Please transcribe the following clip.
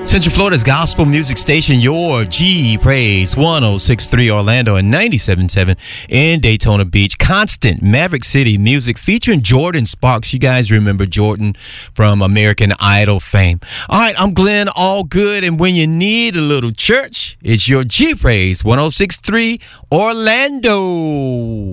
Central Florida's gospel music station, your G Praise 106.3 Orlando and 97.7 in Daytona Beach. Constant Maverick City music featuring Jordin Sparks. You guys remember Jordan from American Idol fame. All right, I'm Glenn Allgood, and when you need a little church, it's your G Praise 106.3 Orlando.